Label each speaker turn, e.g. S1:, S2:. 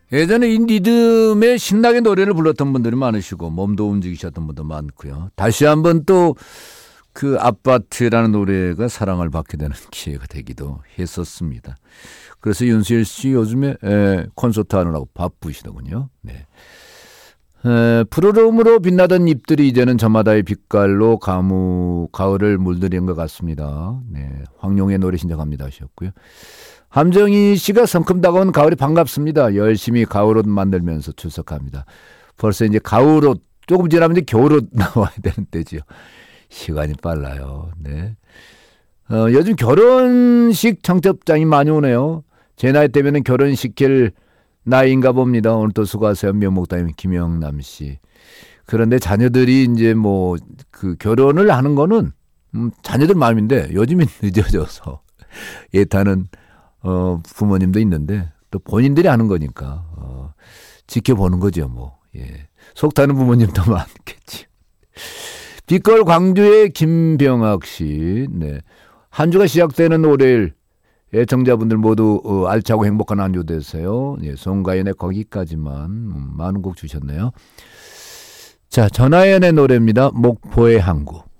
S1: 예전에 이 리듬에 신나게 노래를 불렀던 분들이 많으시고 몸도 움직이셨던 분도 많고요. 다시 한번 또 그 아파트라는 노래가 사랑을 받게 되는 기회가 되기도 했었습니다. 그래서 윤수일 씨 요즘에 콘서트 하느라고 바쁘시더군요. 네. 푸르름으로 빛나던 잎들이 이제는 저마다의 빛깔로 가을을 물들이는 것 같습니다. 네. 황룡의 노래 신청합니다 하셨고요. 함정희 씨가 성큼 다가온 가을이 반갑습니다. 열심히 가을옷 만들면서 출석합니다. 벌써 이제 가을옷 조금 지나면 이제 겨울옷 나와야 되는 때지요. 시간이 빨라요. 네. 요즘 결혼식 청첩장이 많이 오네요. 제 나이 때면은 결혼시킬 나이인가 봅니다. 오늘 또 수고하세요. 면목다님 김영남 씨. 그런데 자녀들이 이제 뭐 그 결혼을 하는 거는 자녀들 마음인데 요즘이 늦어져서 예타는 부모님도 있는데 또 본인들이 하는 거니까 지켜보는 거죠. 뭐 예. 속 타는 부모님도 많겠지. 빛걸 광주의 김병학 씨. 네. 한 주가 시작되는 월요일 애청자분들 모두 알차고 행복한 한 주 되세요. 예, 송가연의 거기까지만 많은 곡 주셨네요. 자, 전하연의 노래입니다. 목포의 항구.